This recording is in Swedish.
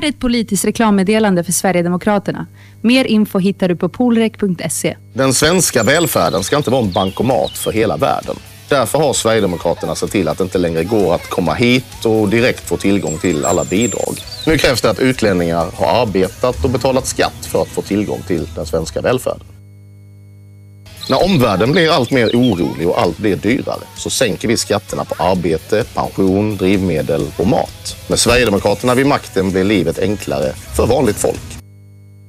är ett politiskt reklammeddelande för Sverigedemokraterna. Mer info hittar du på polrek.se. Den svenska välfärden ska inte vara en bankomat för hela världen. Därför har Sverigedemokraterna sett till att det inte längre går att komma hit och direkt få tillgång till alla bidrag. Nu krävs det att utlänningar har arbetat och betalat skatt för att få tillgång till den svenska välfärden. När omvärlden blir allt mer orolig och allt blir dyrare så sänker vi skatterna på arbete, pension, drivmedel och mat. Med Sverigedemokraterna vid makten blir livet enklare för vanligt folk.